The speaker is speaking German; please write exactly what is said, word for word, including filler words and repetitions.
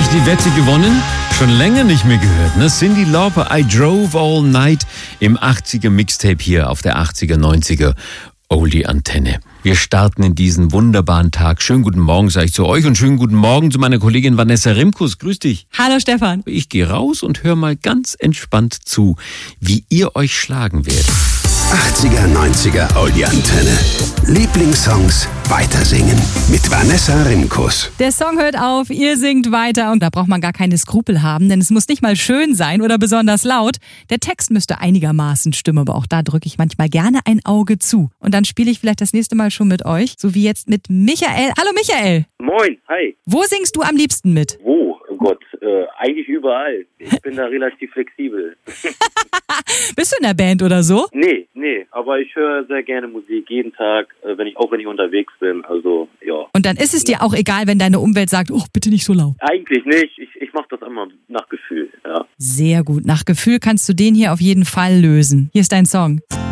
die Wette gewonnen? Schon länger nicht mehr gehört, ne? Cyndi Lauper, I Drove All Night im achtziger Mixtape hier auf der achtziger, neunziger Oldie Antenne. Wir starten in diesen wunderbaren Tag. Schönen guten Morgen, sage ich zu euch, und schönen guten Morgen zu meiner Kollegin Vanessa Rimkus. Grüß dich. Hallo Stefan. Ich gehe raus und höre mal ganz entspannt zu, wie ihr euch schlagen werdet. achtziger, neunziger Oldie Antenne. Lieblingssongs weitersingen mit Vanessa Rimkus. Der Song hört auf, ihr singt weiter und da braucht man gar keine Skrupel haben, denn es muss nicht mal schön sein oder besonders laut. Der Text müsste einigermaßen stimmen, aber auch da drücke ich manchmal gerne ein Auge zu. Und dann spiele ich vielleicht das nächste Mal schon mit euch, so wie jetzt mit Michael. Hallo Michael. Moin, hi. Wo singst du am liebsten mit? Wo? Oh Gott, äh, eigentlich überall. Ich bin da relativ flexibel. Bist du in der Band oder so? Nee, nee, aber ich höre sehr gerne Musik, jeden Tag, äh, wenn ich auch wenn ich unterwegs bin, also ja. Und dann ist es dir auch egal, wenn deine Umwelt sagt, oh, bitte nicht so laut. Eigentlich nicht, ich, ich mache das immer nach Gefühl, ja. Sehr gut, nach Gefühl kannst du den hier auf jeden Fall lösen. Hier ist dein Song.